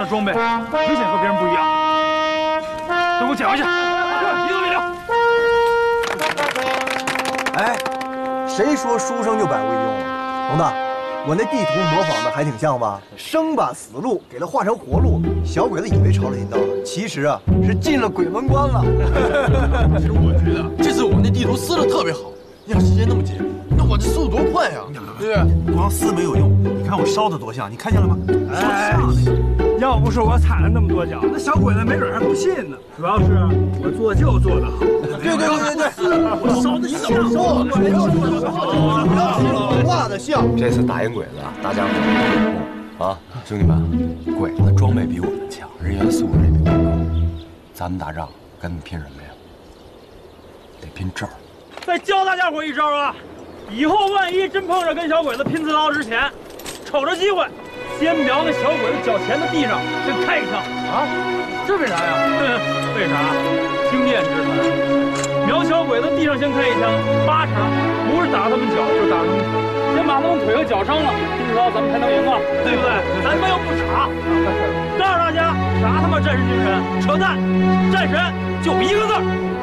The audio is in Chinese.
的装备明显和别人不一样。都给我检查一下，一个没留。 哎，谁说书生就百无一用了？龙大，我那地图模仿的还挺像吧？生把死路给它画成活路，小鬼子以为抄了近道了，其实啊是进了鬼门关了。 其实我觉得这次我们那地图撕的特别好，你看时间那么紧，那我这速度多快呀，对不对？ 光撕没有用，你看我烧的多像，你看见了吗？ 哎，要不是我踩了那么多脚，那小鬼子没准还不信呢。主要是我做旧做得好。 对， 我烧的像， 画的像。 这次打赢鬼子，大家伙都有功啊！兄弟们，鬼子装备比我们强，人员素质也比我们高，咱们打仗跟他们拼什么呀？得拼这儿。 再教大家伙一招啊！以后万一真碰上跟小鬼子拼刺刀之前，瞅着机会，先瞄那小鬼子脚前的地上，先开一枪啊！这为啥呀？为啥？经验之谈。瞄小鬼子地上先开一枪，8成不是打他们脚，就是打他们腿。先把他们腿和脚伤了，拼刺刀咱们才能赢啊，对不对？咱们又不傻。告诉大家，啥他妈战士精神？扯淡！战神就一个字儿。